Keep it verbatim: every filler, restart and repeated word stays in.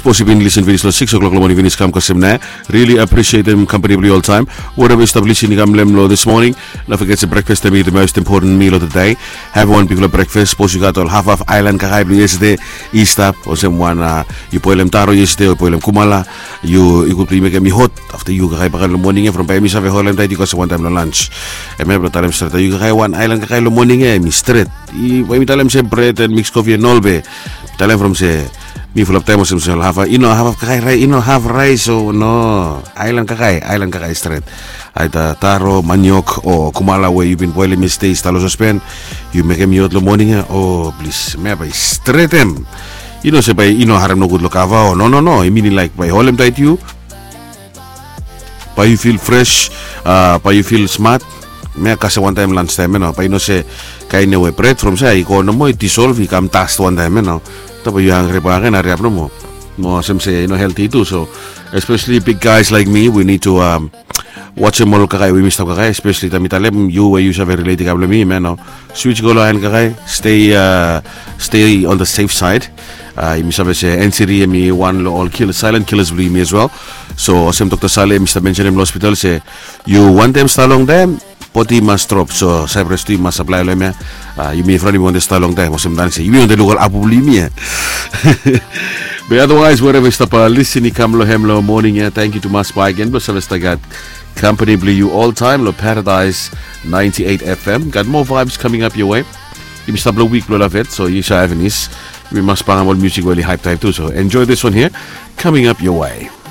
Suppose you've been listening to six o'clock morning Vinis kam kasim na. Really appreciate them company all the time. Whatever establishing kam lemlo this morning. Don't forget the breakfast to be the most important meal of the day. Have one people breakfast. Suppose you got all half of island kakay blue yesterday. East up. O sem one uh, you poilem taro yesterday o poilem kumala. You you could make me hot after you kakay bakal morning from pa mi sa Holland tayo kasi one time na lunch. E may talem straight you kakay one island kakay morning eh mi straight. I may talem se bread and mixed coffee and all be. Talem from se mi full of time sem se half you know half kakay rice you know half rice so no island kakay island kakay straight. Ay ta taro maniok o kumala where you been boiling mistakes talo suspen you make me hot lo morning eh oh please may by straight them. You know say by you know haram no good look ava no no no I mean like by holem tight you pa you feel fresh uh pa you feel smart me kasi one time lunch time no pa you know say kay ne we bread from say ko no mo dissolve I kam taste one time no tapo you hungry pa ken ari apno mo mo sem say you know healthy too so especially big guys like me we need to um watch them all kakay we mistake kakay especially tamitalem you where you very related kable me man no switch go lo kakay stay uh stay on the safe side. Uh, I sabi say N C R mi one all kill silent killers believe me as well. So sem Doctor Saleh Mister Benjamin Hospital say you want them stalong them poti must drop so cypress tree must apply lo me. Uh, you may friend me want the stalong them sem dan say you want the local abu believe me. But otherwise wherever stop uh, listening come lo hem lo morning yeah. Thank you to Mas Pai again but service got company blue you all time lo Paradise ninety-eight F M got more vibes coming up your way. You must have a week lo love it so you shall have this. We must bang on music really hype type too. So enjoy this one here coming up your way.